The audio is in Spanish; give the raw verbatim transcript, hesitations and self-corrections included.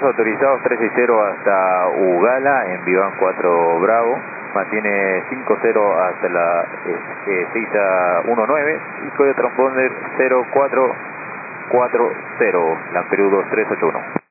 autorizados tres seis cero hasta Ugala en Vivan cuatro Bravo. Mantiene cinco cero hasta la eh, seis a diecinueve y código transponder cero cuatro cuatro cero, Lamperú dos tres ocho uno.